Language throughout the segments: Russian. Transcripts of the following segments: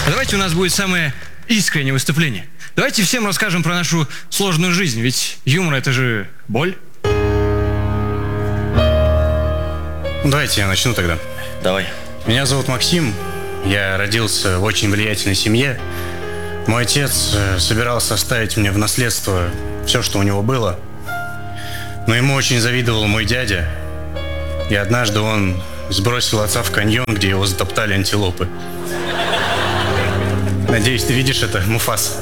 А давайте у нас будет самое искреннее выступление. Давайте всем расскажем про нашу сложную жизнь, ведь юмор — это же боль. Давайте я начну тогда. Давай. Меня зовут Максим, я родился в очень влиятельной семье. Мой отец собирался оставить мне в наследство все, что у него было. Но ему очень завидовал мой дядя. И однажды он сбросил отца в каньон, где его затоптали антилопы. Надеюсь, ты видишь это, Муфас?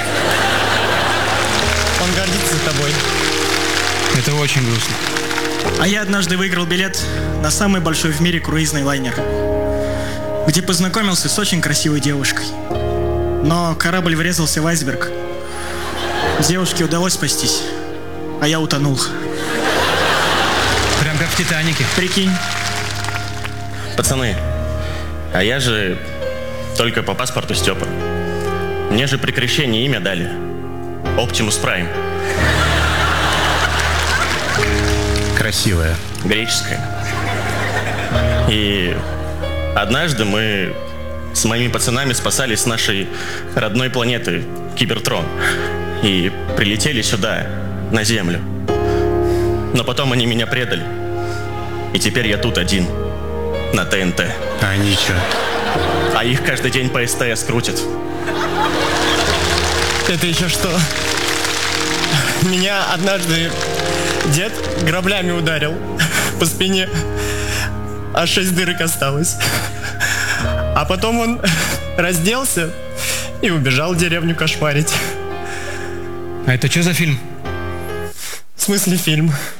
Он гордится тобой. Это очень грустно. А я однажды выиграл билет на самый большой в мире круизный лайнер, где познакомился с очень красивой девушкой. Но корабль врезался в айсберг. Девушке удалось спастись, а я утонул. Прям как в «Титанике». Прикинь. Пацаны, а я же только по паспорту Степа. Мне же при крещении имя дали. Оптимус Прайм. Красивая. Греческое. И однажды мы с моими пацанами спасались с нашей родной планеты Кибертрон. И прилетели сюда, на Землю. Но потом они меня предали. И теперь я тут один, на ТНТ. А они что? А их каждый день по СТС крутят. Это еще что? Меня однажды дед граблями ударил по спине, а 6 дырок осталось. А потом он разделся и убежал в деревню кошмарить. А это что за фильм? В смысле фильм?